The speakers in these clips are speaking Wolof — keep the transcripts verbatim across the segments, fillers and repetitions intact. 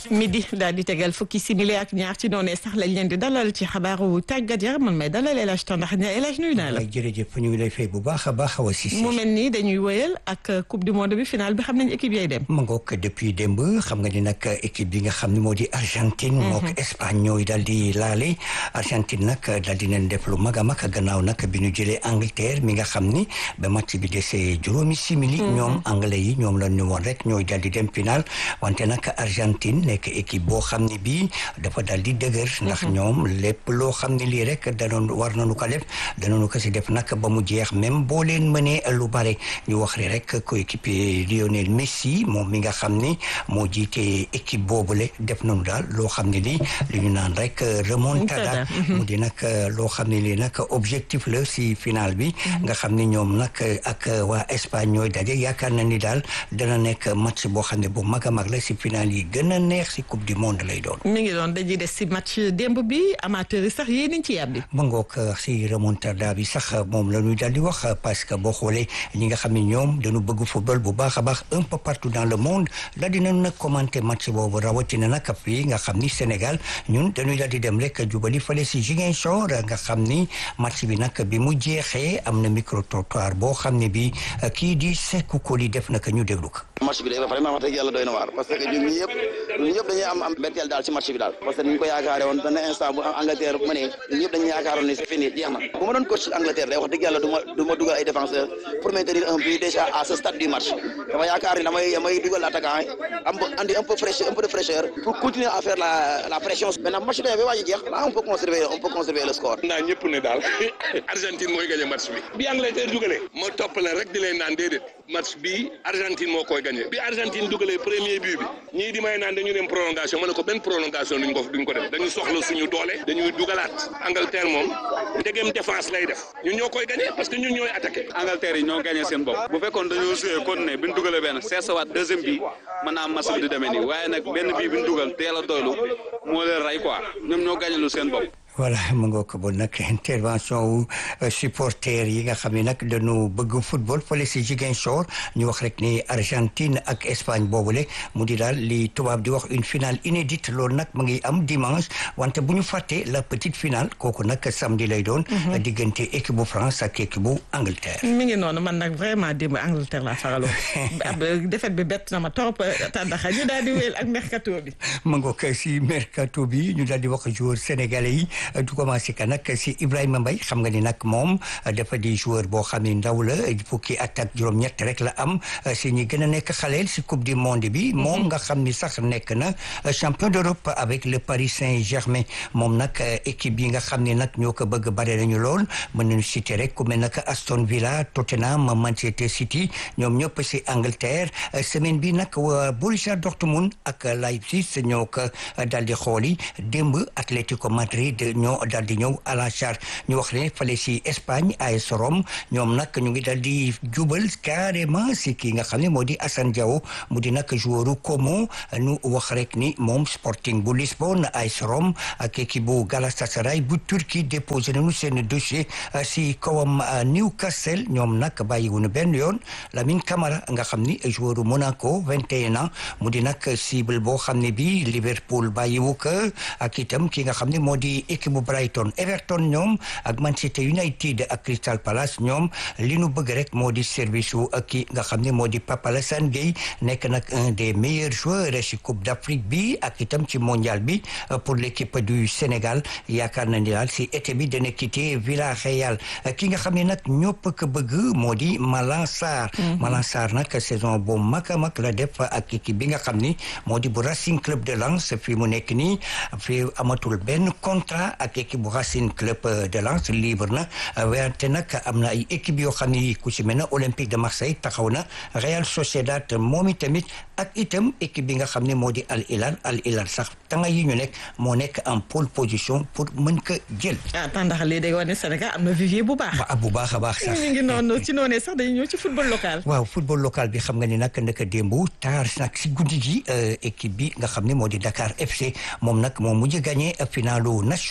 midi daal di tegal fukki simili ak ñaar ci noonu sax lañ leen di dalal ci xabaaru tàggat yaram man may dalal El Hadj Tandax ne El Hadj nuyu naa la. jërëjëf ñu ngi lay fay bu baax a baax Awa Cissé. mu mel ni dañuy wëyal ak coupe du monde bi final bi xam nañ équipe yay dem. ma ngoog depuis démb xam nga ni nag équipe bi nga xam ne moo di Argentine. moo ko Espagne ñooy daal di laale. Argentine nag daal di leen def lu mag a mag gannaaw nag bi ñu jëlee Angleterre mi nga xam ni ba match bi desee juróomi simili. ñoom anglais yi ñoom la ñu woon rek ñooy daal di dem final wante nag Argentine nekk équipe boo xam ne bii dafa daal di dëgër. ndax ñoom lépp loo xam ne lii rek danoon war nañu ko def danoonu ko si def nag ba mu jeex même boo leen mënee lu bare ñu wax rek coéquipier Lionel Messi moom mi nga xam ni moo jiite équipe boobule def nañu daal loo xam ne lii li ñu naan rek remontada mu di nag loo xam ne lii nag objectif la si final bi nga xam ne ñoom nag ak waa Espagne ñooy daje yaakaar na ni daal dana nekk match boo xam ne bu mag a mag la si final yi gën a neex si coupe du monde lay doon. mi ngi doon dañuy des si match démb bi amateur yi sax yéen nañ ci yàbbi. ma ngoog si remontada bi sax moom la ñuy daal di wax parce que boo xoolee ñi nga xam ne ñoom dañu bëgg football bu baax a baax un peu partout dans le monde daal di nañu nag commenter match boobu rawatina nag fii nga xam ni Sénégal ñun dañuy daal di dem rek jubali fale si Ziguinchor nga xam ni match bi nag bi mu jeexee am na micro trottoir boo xam ne bi kii di Sékou Koli def na ko ñu déglu ko. match bi de vraiment wax dëgg yàlla doy na waar parce que ñun ñi yëpp ñun ñëpp dañuy am am betteel daal ci match bi daal parce que ni ñu ko yaakaare woon benn instant bu Angleterre bu ma nee ñun ñëpp dañuy yaakaaroon ni c'est fini jeex na bu ma doon coach Angleterre day wax dëgg yàlla du ma du ma dugal ay défenseurs pour maintenir un but déjà à ce stade du match dama yaakaar ni damay damay dugal attaquant am andi un peu fraîcheur un peu de fraîcheur pour continuer à faire la la pression maintenant match bi ba waaj a jeex là on peut conserver on peut conserver le score. naa ñëpp ne daal Argentine mooy gagné match bi bi Angleterre dugalee ma topp la rek di leen naan déedéet match bi Argentine moo koy gagné bi Argentine dugalee premier but bi ñii di may naan dañu dem prolongation ma ne ko benn prolongation duñ ko duñ ko def dañu soxla suñu doole dañuy dugalaat Angleterre moom ndegem défense lay def ñun ñoo koy gagné parce que ñun ñooy attaqué. Angleterre yi ñoo gagné seen bopp bu fekkoon dañoo joué kon ne bi ñu dugalee benn seesawaat deuxième bi mën naa am match bi di demee nii waaye nag benn bii bi ñu dugal teel a doylu moo leen rey quoi ñoom ñoo gagné lu seen bopp. voilà mu nga ko bon nag intervention wu supporters yi nga xam ne nag dañu bëgg football fële si Ziguinchor ñu wax rek ni Argentine ak Espagne boobule mu di daal li tubaab di wax une finale inédite loolu nag mu ngi am dimanche wante bu ñu fàttee la petite finale kooku nag samedi lay doon. diggante équipe bu France ak équipe bu Angleterre. mi ngi noonu man nag vraiment démb Angleterre laa faraloo. défaite bi bett na ma trop tàndaxa ñu daal di wéyal ak mercato bi. mu nga ko si mercato bi ñu daal di wax joueur sénégalais yi. du commencé ka nag si Ibrahima Mbaye xam nga ni nag moom dafa di joueur boo xam ne ndaw la fukki at ak juróom-ñett rek la am si ñi gën a nekk xaleel si coupe du monde bi moom nga xam ni sax nekk na champion d'Europe avec le Paris Saint-Germain moom nag équipe yi nga xam ne nag ñoo ko bëgg bare nañu lool mën nañu citer rek ku mel nag Aston Villa Tottenham Manchester City ñoom ñëpp si Angleterre semaine bi nag Borussia Dortmund ak Leipzig ñoo ko daal di xooli démb Atlético Madrid ñoo daal di ñëw à la charge ñu wax ne fale si Espagne A S Rome ñoom nag ñu ngi daal di jubal carrément si kii nga xam ne moo di Assane Diao mu di nag joueur Como ñu wax rek ni moom Sporting bu Lisbonne A S Rome ak équipe bu Galatasaray bu Turquie déposé nañu seen dossier si kawam Newcastle ñoom nag bàyyiwuñu benn yoon Lamine Camara nga xam ni joueur Monaco vingt et un ans mu di nag cible boo xam ne bi Liverpool bàyyiwu ko ak itam ki nga xam ne moo di équipe bu Brighton Everton ñoom ak Manchester United ak Crystal Palace ñoom li nu bëgg rek moo di service wu ak ki nga xam ne moo di Papa Alassane Gueye nekk nag un des meilleurs joueurs ci Coupe d'Afrique bi ak itam ci mondial bi pour l'équipe du Sénégal yaakaar na ni daal si été bi dana quitter Villarreal ki nga xam ne nag ñëpp ko bëgg moo di Malang Sarr Malang Sarr nag saison bu mag a mag la def ak équipe bi nga xam ni moo di bu Racing Club de Lens fii mu nekk nii fii amatul benn contrat ak équipe bu Racing Club de Lens libre na wante nag am na ay équipe yoo xam ne ku ci mel na Olympique de Marseille taxaw na Real Sociedad moom itamit ak itam équipe bi nga xam ne moo di Al Hilal Al Hilal sax tanga yi ñu nekk moo nekk en pole position pour mën ko jël. ah tàndax lii day wane Sénégal am na vivier bu baax. waaw bu baax a baax sax. ñu ngi noonu ci noonee sax dañuy ñëw ci football local. waaw football local bi xam nga ni nag naka démb taar nag si guddi gi équipe bi nga xam ne moo di Dakar F C moom nag moo mujj gagné finalu national.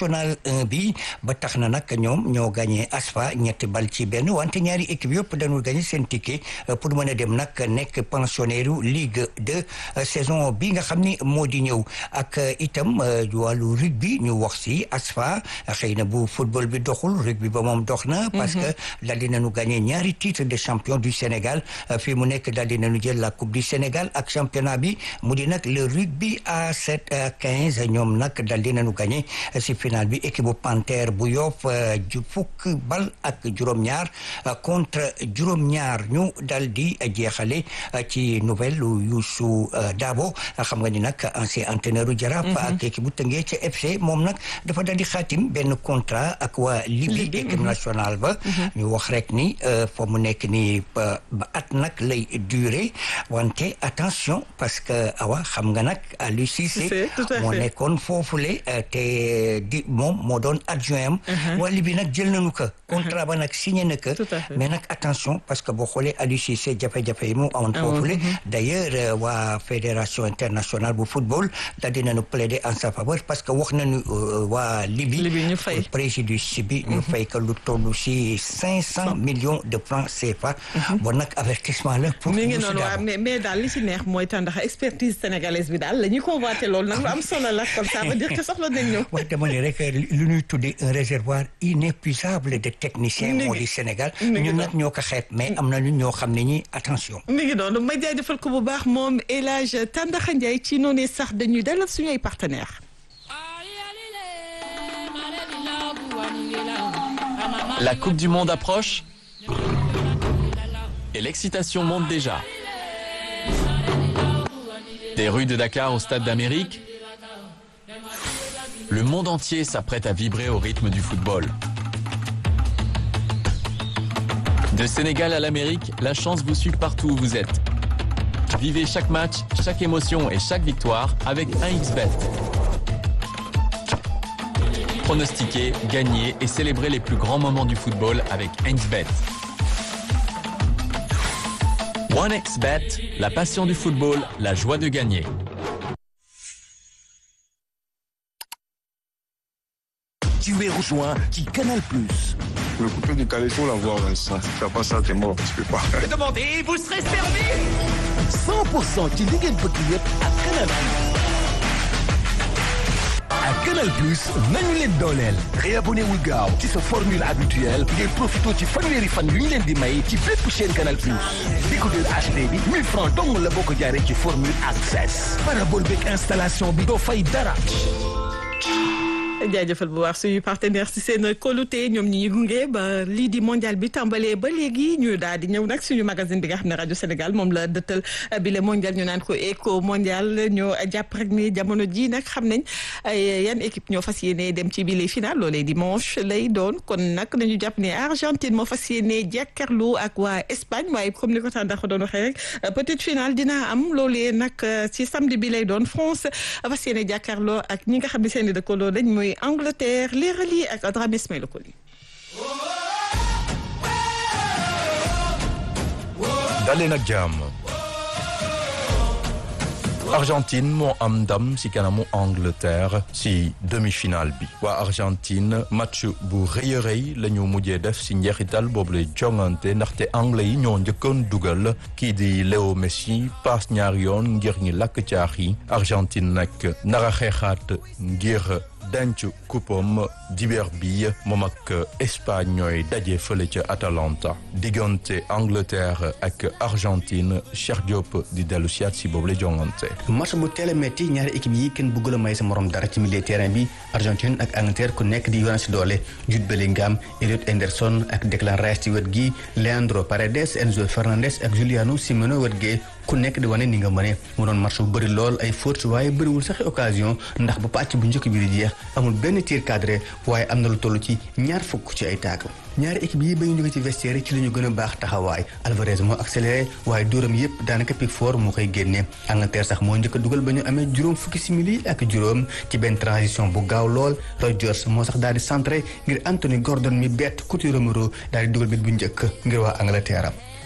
national un bi ba tax na nag ñoom ñoo gagné ASFA ñetti bal ci benn wante ñaari équipe yëpp dañu gagné seen ticket pour mën a dem nag nekk pensionnaire Ligue deux saison bi nga xam ni moo di ñëw ak itam wàllu rugby ñu wax si ASFA xëy na bu football bi doxul rugby ba moom dox na parce que daal di nañu gagné ñaari titre de champion du Sénégal fii mu nekk daal di nañu jël la coupe du Sénégal ak championnat bi mu di nag le rugby à sept à quinze ñoom nag daal di nañu gagné si final bi équipe bu Panthère bu Yoff ju fukk bal ak juróom-ñaar contre juróom-ñaar ñu daal di jeexale ci nouvelle lu Youssou Dabo xam nga ni nag ancien entraîneur u Jaraaf ak équipe bu Teungueth ca F C moom nag dafa daal di xaatim benn contrat ak waa Libye équipe nationale ba ñu wax rek ni fa mu nekk ni ba at nag lay durer wante attention parce que awa xam nga nag Aliou Cissé moo nekkoon foofule te di moom moo doon adjoint am waa Libye nag jël nañu ko contrat ba nag signé na ko mais nag attention parce que boo xoolee Aliou Cissé jafe-jafe yi mu amoon foofule d'ailleurs waa fédération internationale bu football daal dinañu plaider en sa faveur parce que wax nañu waa Libye préjudice bi ñu fay ko lu toll si cinq cent millions de francs C F A bon nag avertissement la pour mi ngi noonu waaw mais mais daal li ci neex mooy tax ndax expertise sénégalaise bi daal la ñuy convoité loolu nag lu am solo la comme ça veut dire que soxla nañ ñëw waaye dama ne rek lu ñuy tuddee un réservoir inépuisable de techniciens moo di Sénégal ñun nag ñoo ko xeeb mais am na ñu ñoo xam ne ñi attention mi ngi noonu may jaajëfal ko bu baax moom El Hadj Tandakha Ndiaye ci noonu sax dañuy dalal suñu ay partenaires. La Coupe du Monde approche et l'excitation monte déjà. Des rues de Dakar au Stade d'Amérique, le monde entier s'apprête à vibrer au rythme du football. De Sénégal à l'Amérique, la chance vous suit partout où vous êtes. Vivez chaque match, chaque émotion et chaque victoire avec un X Bet. Pronostiquer, gagner et célébrer les plus grands moments du football avec un X Bet. one X Bet, la passion du football, la joie de gagner. Tu es rejoint qui Canal Plus. Le coupé du Calesso, la voir, ça. Si tu fais pas ça, t'es mort, tu peux pas. Demandez, vous serez servi. cent pour cent ci li ngeen bëgg yëpp ak Canal Plus. ak Canal Plus nañu leen dooleel. réabonné wul gaaw ci sa formule habituelle ngeen profité ci fanweeri fan yu ñu leen di may ci bépp chaîne Canal Plus. décodeur H D bi mille francs dong la boo ko jaaree ci formule access. parabole beeg installation bi doo fay dara. jaajëfal bu baax suñu partenaire ci seen kóolute ñoom ñi gunge ba lii di mondial bi tàmbalee ba léegi ñu daal di ñëw nag suñu magazine bi nga xam ne rajo Sénégal moom la dëttal bi le mondial ñu naan ko éco mondial ñoo jàpp rek ni jamono ji nag xam nañ yan équipe ñoo fas yéene dem ci bile final loolee dimanche lay doon kon nag nañu jàpp ne Argentine moo fas yéene jàkkaarloo ak waa Espagne waaye comme ni ko tàndax doon waxee rek peut-être final dina am loolee nag ci samedi bi lay doon France fas yéene jàkkaarloo ak ñi nga xam ne seen i dëkkaloo lañ mooy Angleterre leeral yi ak Adrame Ismaïla Koli. daleen ak jàmm. Argentine moo am ndam ci kanamu Angleterre ci demi-finale bi waa Argentine match bu rëy a rëy la ñu mujjee def ci njeexital boobu lay jongante ndaxte anglais yi ñoo njëkkoon dugal kii di Léo Messi paas ñaari yoon ngir ñi lakk caax yi Argentine nag nara xeexaat ngir denc coupam dibeer bi moom ak Espagne ñooy daje fële ca Atalanta diggante Angleterre ak Argentine Cheikh Diop di dellu siyaat si boobu la jongante. match bu teel a metti ñaari équipe yi kenn bëggul a may sa morom dara ci milieu terrain bi Argentine ak Angleterre ku nekk di yoon si doole Jude Bellingham Elliot Henderson ak Declan Rice ci wet gi Leandro Paredes Enzo Fernandez ak Juliano Simeone wet gi ku nekk di wane ni nga mëne mu doon match bu bëri lool ay fautes waaye bëriwul sax occasion ndax bu pàcc bu njëkk bi di jeex amul benn tir cadré waaye am na lu toll ci ñaar fukk ci ay taakam ñaari équipe yi ba ñu jóge ci vestiaire ci la ñu gën a baax taxawaay Alvarez moo accéléré waaye dóoram yëpp daanaka Pickford moo koy génne Angleterre sax moo njëkk a dugal ba ñu amee juróom fukki simili ak juróom ci benn transition bu gaaw lool Rodgers moo sax daal di centré ngir Anthony Gordon mi bett Coutinho Romero daal di dugal bit bu njëkk ngir waa Angleterre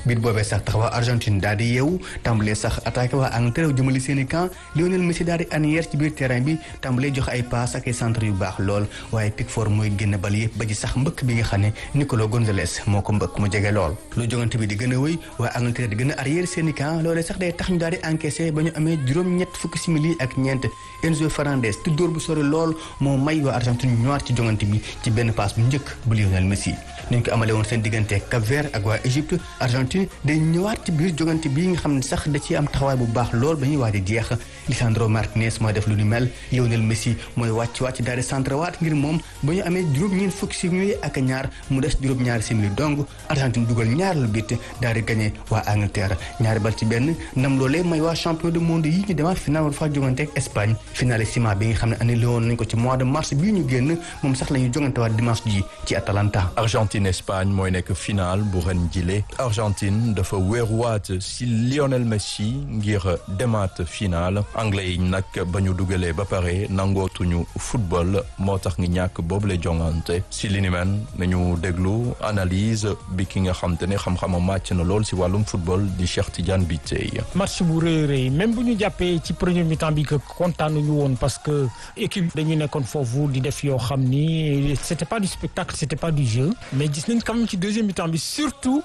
biir boobee sax tax waa Argentine daal di yeewu tàmbalee sax attaqué waa Angleterre jëmali seen i camp Lionel Messi daal di anière ci biir terrain bi tàmbalee jox ay passe ak ay centre yu baax lool waaye Pickford mooy génn bal yëpp ba ji sax mbëkk bi nga xam ne Nicolas Gonzalez moo ko mbëkk mu jege lool lu jogante bi di gën a wëy waa Angleterre di gën a arrière seen i camp loolee sax day tax ñu daal di encaissé ba ñu amee juróom-ñett fukki simili ak ñeent Enzo Fernandez te dóor bu sori lool moo may waa Argentine ñëwaat ci jogante bi ci benn passe bu njëkk bu Lionel Messi ni ñu ko amale woon seen diggante Cap Vert ak waa Égypte Argentine day ñëwaat ci biir jogante bi nga xam ne sax da ciy am taxawaay bu baax lool ba ñuy waaj a jeex Lisandro Martinez mooy def lu ni mel Lionel Messi mooy wàcc wàcc daal di centre waat ngir moom ba ñu amee juróom-ñeent fukki simili ak ñaar mu des juróom-ñaari simili dong Argentine dugal ñaareelu bit daal di gagné waa Angleterre ñaari bal ci benn ndam loolee may waa champion du monde yi ñu demaat final war faa jogante ak Espagne finalissima bi nga xam ne annulé woon nañ ko ci mois de mars bii ñu génn moom sax la ñuy jogante waat dimanche ji ci Atalanta. Argentine Espagne mooy nekk final bu ren jile Argentine dafa weeruwaat si Lionel Messi ngir demaat final anglais yi nag ba ñu dugalee ba pare nangootuñu football moo tax ngi ñàkk boobule jongante si li ni men nañu déglu analyse bi ki nga xam te ne xam-xamam màcc na lool si wàllum football di Cheikh Tidiane Biteye. match bu rëy rëy même bu ñu jàppee ci premier mi-temps bi que kontaanuñu woon parce que équipe dañu nekkoon foofu di def yoo xam ni c'était pas du spectacle c'était pas du jeu mais gis nañ quand même ci deuxième mi-temps bi surtout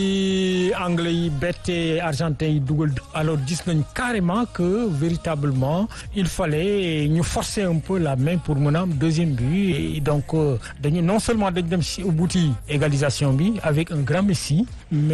bi anglais yi bette argentin yi dugal alors gis nañ carrément que véritablement il fallait ñu forcer un peu la main pour mën a am deuxième but et donc dañu non seulement dañ dem ci ubuti égalisation bi avec un grand Messi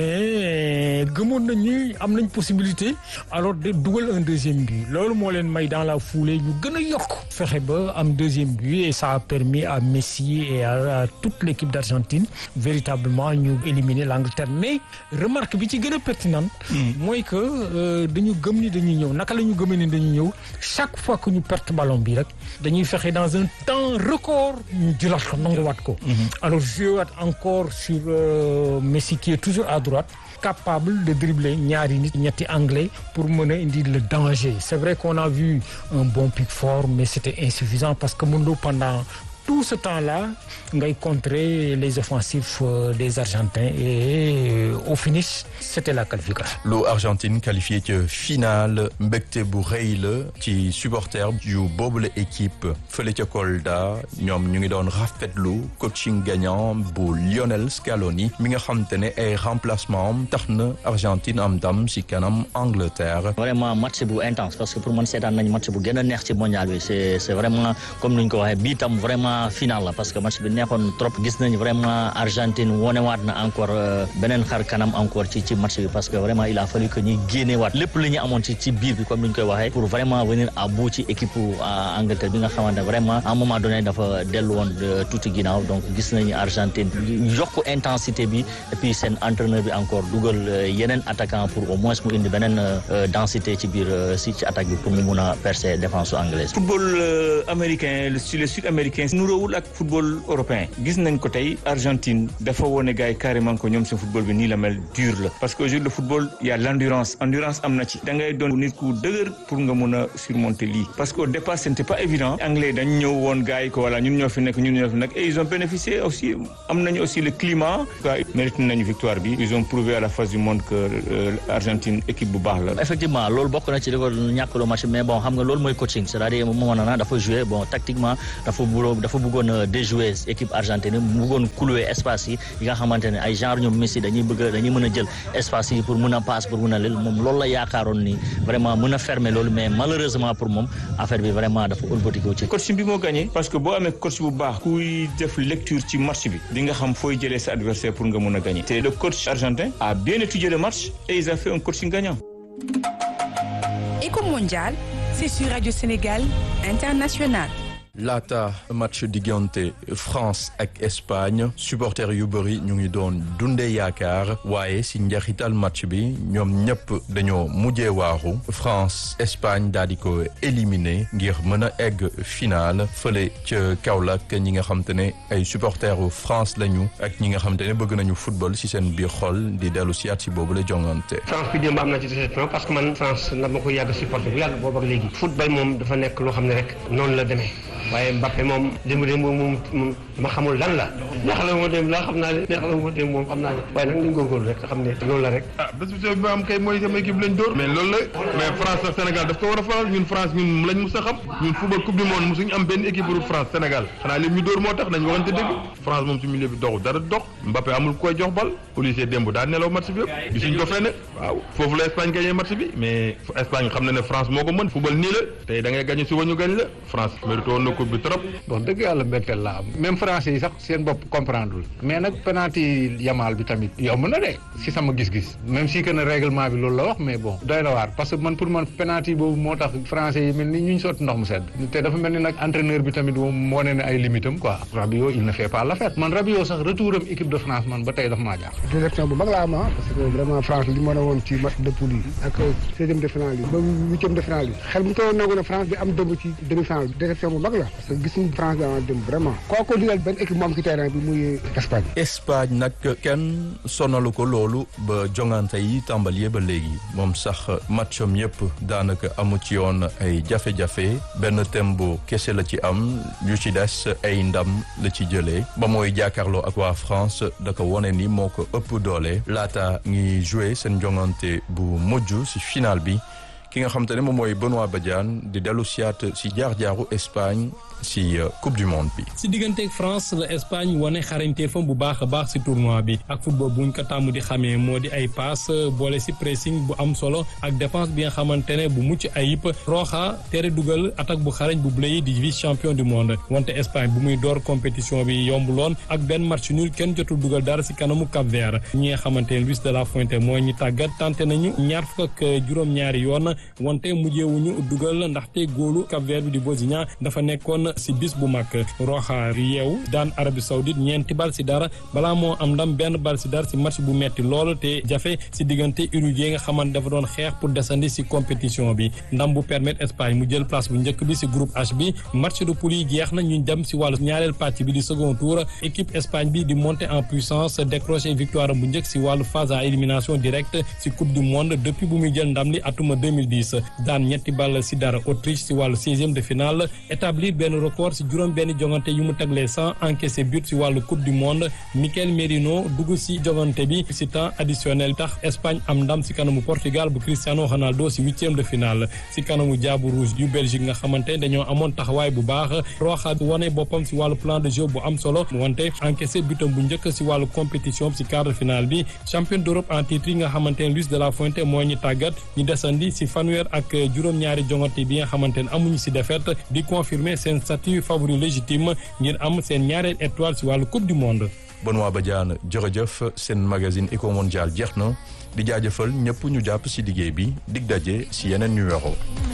mais gëmoon nañu am nañ possibilité alors de dugal un deuxième but loolu moo leen may dans la foulée ñu gën a yokk fexe ba am deuxième but et ça a permis à Messi et à, à toute l'équipe d'Argentine véritablement ñu éliminer l'Angleterre mais remarque bi ci gën a pertinente mooy que dañu gëm ni dañuy ñëw naka la ñu gëmee ni dañuy ñëw chaque fois que ñu perte ballon bi rek dañuy fexe dans un temps record ñu jëlaat ko nanguwaat ko alors jouer encore sur euh, Messi qui est toujours à droite capable de dribbler ñaari nit ñetti anglais pour mën a indi le danger c'est vrai qu'on a vu un bon Pickford mais c'était insuffisant parce que Mundo pendant tout ce temps-là ngay contrer les offensifs des Argentins et au finish c'était la qualification. lu Argentine qualifié ci finale mbégte bu rëy la ci supporter yu boobule équipe fële ca Kolda ñoom ñu ngi doon rafetlu coaching gagnant bu Lionel Scaloni mi nga xam te ne ay remplacement am tax na Argentine am ndam ci kanam Angleterre. vraiment match bu intense parce que pour man seetaan nañ match bu gën a neex ci mondial bi c'est c'est vraiment comme ni ñu ko waxee bii tam vraiment final la parce que match bi neexoon trop gis nañ vraiment Argentine wonewaat na encore beneen xar kanam encore ci ci match bi parce que vraiment il a fallu que ñuy génnewaat lépp li ñu amoon ci ci biir bi comme ni ñu koy waxee pour vraiment venir à bout ci équipe Angleterre bi nga xamante vraiment à un moment donné dafa dellu woon tuuti ginnaaw donc gis nañu Argentine yokk intensité bi et puis seen entraîneur bi encore dugal yeneen attaquant pour au moins mu indi beneen densité ci biir si ci attaque bi pour mu mun a percer défense anglaise. football américain sur le sud américain nuroowul ak football européen gis nañ ko tey Argentine dafa wone gars yi carrément ko ñoom seen football bi nii la mel dur la parce que aujourd'hui le football il y a l'endurance endurance am na ci da ngay doon nit ku dëgër pour nga mun a surmonter lii parce que au départ ce n'était pas évident anglais dañ ñëw woon gars yi ko voilà ñun ñoo fi nekk ñun ñoo fi nekk et ils ont bénéficié aussi am nañu aussi le climat gars yi mérite nañu victoire bi ils ont prouvé à la face du monde que euh, Argentine équipe bu baax la. effectivement loolu bokk na ci li ko ñàkkaloo match mais bon xam nga loolu mooy coaching c'est-à-dire moom na dafa jouer bon tactiquement dafa dafa bëggoon déjouer équipe argentine mu bëggoon clouer espace yi yi nga xamante ne ay genre ñoom Messi dañuy bëgg dañuy mën a jël espace yi pour mën a passe pour mën a lel moom loolu la yaakaaroon ni vraiment mën a fermer loolu mais malheureusement pour moom affaire bi vraiment dafa ëlbatiku ci coach bi moo gagné parce que boo amee coach bu baax kuy def lecture ci match bi di nga xam fooy jëlee sa adversaire pour nga mën a gagner te le coach argentin a bien étudié le match et ils ont fait un coaching gagnant. Éco Mondial, c'est sur Radio Sénégal International. laata match diggante France ak Espagne supporters yu bëri ñu ngi doon dundee yaakaar waaye si njeexital match bi ñoom ñëpp dañoo mujjee waaru France Espagne daal di ko éliminé ngir mën a egg finale fële ca Kaolack ñi nga xam te ne ay supporters u France lañu ak ñi nga xam te ne bëgg nañu football si seen biir xol di dellu si at si boobu la jongante. France bi démb am na ci déception parce que man France na ma ko yàgg supporter bu yàgg boobu ak léegi football moom dafa nekk loo xam ne rek noonu la demee. waaye Mbappé moom démb démb moom moom ma xamul lan la neex la ma dem la xam naa ne neex la ma dem moom xam naa ne waaye nag ñu góorgóorlu rek xam ne loolu la rek. ah bés bu bi am kay mooy sama équipe lañ dóor mais loolu la mais France ak Sénégal daf ko war a faral ñun France ñun lañ mus a xam ñun football coupe du monde musuñu am benn équipe bu France Sénégal xanaa lim ñu dóor moo tax nañ waxante dëgg France moom ci milieu bi doxu dara dox Mbappé amul koy jox bal Olise démb daa nelaw match bi yëpp gisuñ ko fenn waaw foofu la Espagne gagné match bi mais Espagne xam na ne France moo ko mën football nii la tey da ngay gagné suba ñu gañ la France mérité woon na coupe bi trop. bon dëgg yàlla mbetteel la am même français yi sax seen bopp comprendre mais nag penalty Yamal bi tamit yomb na de si sama gis-gis même si que ne règlement bi loolu la wax mais bon doy na waar parce que man pour man penalty boobu moo tax français yi mel ni ñu sotti ndox mu sedd te dafa mel ni nag entraîneur bi tamit moom wane na ay limitam quoi Rabiot il ne fait pas l'affaire man Rabiot sax retour am équipe de France man ba tey dafa maa jaax direction bu mag la am parce que vraiment France li mën a woon ci match de poule yi ak seizième de finale yi ba huitième de finale yi xel mu toll nangu na France bi am dëmb ci demi finale direction bu mag la parce que gis nañu France bi am dëmb vraiment koo ko digal benn équipe moom ci terrain bi muy Espagne. Espagne nag kenn sonalu ko loolu ba jongante yi tàmbalee ba léegi moom sax matcham yëpp daanaka amu ci yoon ay jafe-jafe benn tembo kese la ci am yu ci des ay ndam la ci jëlee ba mooy jàkkaarloo ak waa France da ko wone ni moo ko ëpp doole laata ngi joué seen jongante bu mujj ci final bi ki nga xam te ne moom mooy Benoît Badiane di dellu siyaat ci jaar-jaaru Espagne ci coupe du monde bi. ci digganteeg France la Espagne wane xarañteefam bu baax a baax ci tournoi bi ak football buñ ko tàmm di xamee moo di ay passe boole ci pressing bu am solo ak défense bi nga xamante ne bu mucc ayib Roja tere dugal attaque bu xarañ bu bleu di vice champion du monde wante Espagne bu muy door compétition bi yombuloon ak benn match nul kenn jotul dugal dara ci kanamu Cap-Vert ñi nga xamante ne Luis de la Fuente mooy ñi tàggat tenté nañu ñaar fukk ak juróom-ñaari yoon wante mujjeewuñu dugal ndaxte góolu Cap-Vert bi di Bosigna dafa nekkoon ci bis bu mag Roja yeew daan Arabie Saoudite ñeenti bal ci dara balaa moo am ndam benn bal ci dara ci match bu metti lool te jafe ci diggante Uruguay nga xamante dafa doon xeex pour descendi ci compétition bi ndam bu permettre Espagne mu jël place bu njëkk bi ci groupe H bi match de poule yi jeex na ñu dem ci wàllu ñaareel pàcc bi di second tour équipe Espagne bi di monter en puissance décrocher victoire bu njëkk ci wàllu phase à élimination directe ci coupe du monde depuis bu muy jël ndam li atuma deux mille dix daan ñetti bal ci dara Autriche ci wàllu seizième de finale établir benn record ci juróom benn jongante yu mu teglee sans encaisser but ci wàllu coupe du monde Mikel Merino dugg ci jongante bi ci temps additionnel tax Espagne am ndam ci kanamu Portugal bu Cristiano Ronaldo ci huitième de finale ci kanamu Diable Rouge yu Belgique nga xamante dañoo amoon taxawaay bu baax Roja wane boppam ci wàllu plan de jeu bu am solo wante encaissé butam bu njëkk ci wàllu compétition ci quart de finale bi champion d'Europe en titre yi nga xamante ne Luis de la Fuente moo ñu tàggat ñu desandi ci fanweer ak juróom-ñaari jongante bi nga xamante ne amuñu ci défaite di confirmer seen statut favori légitime ngir am seen ñaareel étoile ci wàllu coupe du monde. Benoît Badiane jërëjëf seen magazine Eco Mondial jeex na di jaajëfal ñëpp ñu jàpp ci liggéey bi dig daje ci yeneen numéro.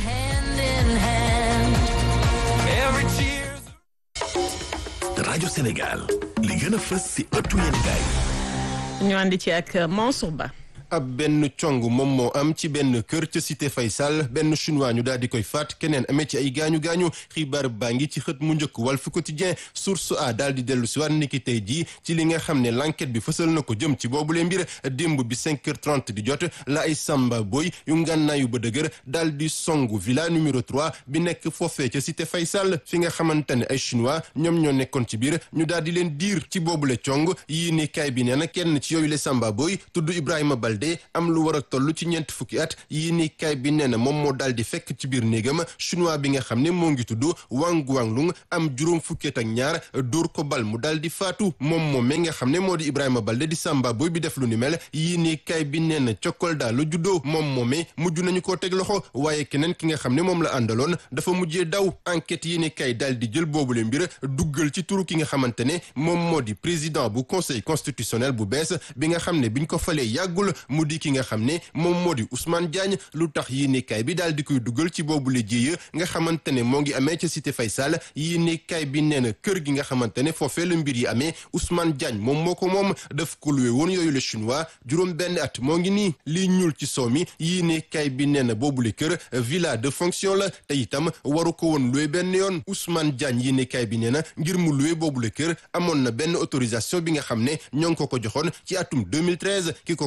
rajo Sénégal li gën a fës ci ëttu yéenekaay. ñu ànd ci ak Mansour Ba. ab benn cong moom moo am ci benn kër ca cité Faysal benn chinois ñu daal di koy faat keneen amee ci ay gaañu gaañu xibaar baa ngi ci xët mu njëkk Walf Quotidien source a daal di dellu si waat niki tey jii ci li nga xam ne l'enquête bi fësal na ko jëm ci boobule mbir démb bi cinq heures trente di jot la ay samba boy yu ngànnaayu ba dëgër daal di songu villa numéro trois bi nekk foofee ca cité Faysal fi nga xamante ne ay chinois ñoom ñoo nekkoon ci biir ñu daal di leen diir ci boobule cong yii ni kaay bi nee na kenn ci yooyu le samba boy tudd Ibrahima Balde am lu war a toll ci ñeent fukki at yii ni kaay bi nee na moom moo daal di fekk ci biir néegam chinois bi nga xam ne moo ngi tudd Wang Guanglung am juróom fukki at ak ñaar dóor ko bal mu daal di faatu moom moom mi nga xam ne moo di Ibrahima Balde di samba boy bi def lu ni mel yii ni kaay bi nee na cokkol daal lu juddoo moom moomee mujj nañu koo teg loxo waaye keneen ki nga xam ne moom la àndaloon dafa mujjee daw enquête yii ni kaay daal di jël boobule mbir duggal ci turu ki nga xamante ne moom moo di président bu conseil constitutionnel bu bees bi nga xam ne biñ ko falee yàggul mu di ki nga xam ne moom moo di Ousmane Diagne lu tax yéenekaay bi daal di koy dugal ci boobu la jéeya nga xamante ne moo ngi amee ca cité Faysal yéenekaay bi nee na kër gi nga xamante ne foofee la mbir yi amee Ousmane Diagne moom moo ko moom daf ko luwe woon yooyu le chinois juróom benn at moo ngi nii lii ñuul ci soow mi yéenekaay bi nee na boobu le kër villa de fonction la te itam waru ko woon luwe benn yoon Ousmane Diagne yéenekaay bi nee na ngir mu luwe boobu le kër amoon na benn autorisation bi nga xam ne ñoo ngi ko ko joxoon ci atum deux mille treize ki ko ko joxoon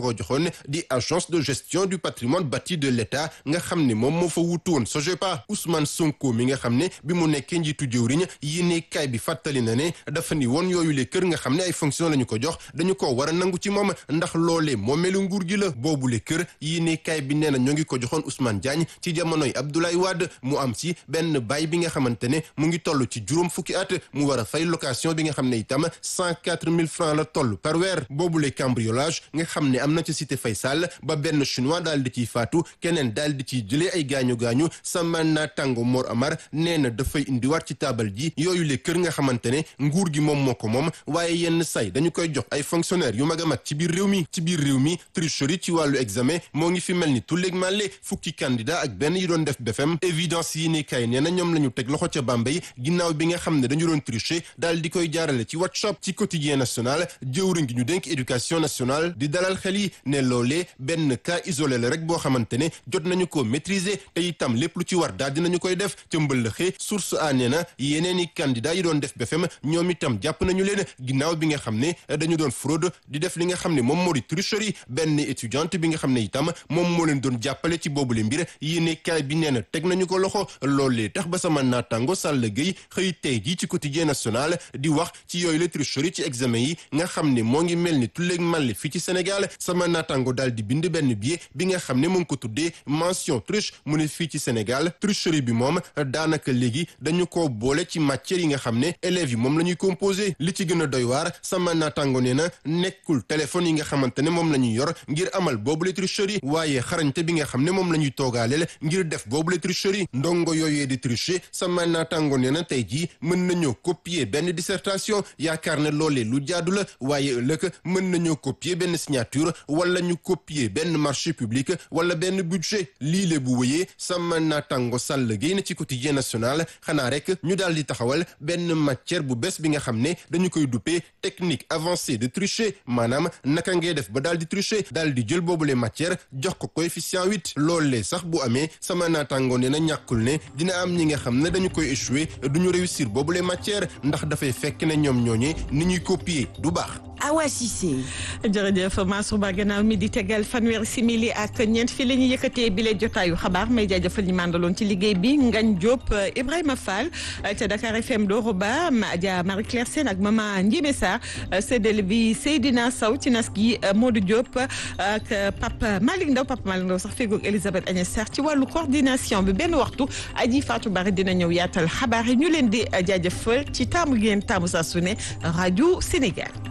ne di agence de gestion du patrimoine bâti de l'État nga xam ne moom moo fa wutu woon SOGEPA. Ousmane Sonko mi nga xam ne bi mu nekkee njiitu jëwriñ yéene kaay bi fàttali na ne dafa ni woon yooyu le kër nga xam ne ay fonction la ñu ko jox dañu ko war a nangu ci moom ndax loolee moomeelu nguur gi la boobu le kër yéene kaay bi nee na ñoo ngi ko joxoon Ousmane Diagne ci jamonoy Abdoulaye Wade mu am ci benn baay bi nga xamante ne mu ngi toll ci juróom fukki at mu war a fay location bi nga xam ne itam cent quatre mille francs la toll par weer boobu le cambriolage nga xam ne am na ci cité Faysal ba benn chinois daal di ciy faatu keneen daal di ciy jëlee ay gaañu gaañu sama naataango Mor Amar nee na dafay indiwaat ci taabal ji yooyu le kër nga xamante ne nguur gi moom moo ko moom waaye yenn say dañu koy jox ay fonctionnaires yu mag a mag ci biir réew mi ci biir réew mi tricherie ci wàllu examen moo ngi fi mel ni tulleeg màlle fukki candidat ak benn yi doon def B F M évidence yi ne kay nee na ñoom la ñu teg loxo ca Bambey ginnaaw bi nga xam ne dañu doon tricher daal di koy jaarale ci WhatsApp ci quotidien national jëwriñ gi ñu dénk éducation nationale di dalal xel yi ne loolee benn cas isolé la rek boo xamante ne jot nañu ko maîtriser te itam lépp lu ci war daal dinañu koy def ca mbëllëxee source a nee na yeneen i candidat yi doon def B F M ñoom itam jàpp nañu leen ginnaaw bi nga xam ne dañu doon fraude di def li nga xam ne moom moo di tricherie benn étudiante bi nga xam ne itam moom moo leen doon jàppale ci boobule mbir yéene kaay bi nee na teg nañu ko loxo loolee tax ba sama naataango Sall Gueye xëy tey jii ci quotidien national di wax ci yooyu la tricherie ci examen yi nga xam ne moo ngi mel ni tulleeg màlle fii ci Sénégal sama naataango daal di bind benn billet bi nga xam ne mu ngi ko tuddee mention triche mu ne fii ci Sénégal tricherie bi moom daanaka léegi dañu ko boole ci matière yi nga xam ne élèves yi moom la ñuy composé li ci gën a doy waar sama naataango nee na nekkul téléphone yi nga xamante ne moom la ñuy yor ngir amal boobule tricherie waaye xarañte bi nga xam ne moom la ñuy toogaaleel ngir def boobule tricherie ndongo yooyee di tricher sama naataango nee na tey jii mën nañoo copier benn dissertation yaakaar ne loolee lu jaadu la waaye ëllëg mën nañoo copier benn signature wala ñu copier benn marché public wala benn budget lii le bu wëyee sama naataango Sall Gueye na ci quotidien national xanaa rek ñu daal di taxawal benn matière bu bees bi nga xam ne dañu koy duppee technique avancée de tricher maanaam naka ngay def ba daal di tricher daal di jël boobule matière jox ko coefficient huit loolee sax bu amee sama naataango nee na ñàkkul ne dina am ñi nga xam ne dañu koy échouer duñu réussir boobule matière ndax dafay fekk ne ñoom ñooñee ni ñuy copier du baax. Awa Cissé. jërëjëf Mansour Ba gannaaw mi di tegal fanweeri simili ak ñeent fii la ñuy yëkkatee bile jotaayu xabaar may jaajëfal ñi màndaloon ci liggéey bi Ngagne Diop Ibrahima Fall ca Dakar F M Doro Ba Adja Marie Claire Sène ak Mama Ndiémé Sarr séddale bi Seydina Sow ci nas gi Modou Diop ak Papa Malick Ndaw Papa Malick Ndaw sax fegoog Elisabeth Agnès Sarr ci wàllu coordination bi benn waxtu Aji Fatou Bari dina ñëw yaatal xabaar yi ñu leen di jaajëfal ci taamu ngeen taamu saa su ne rajo Sénégal.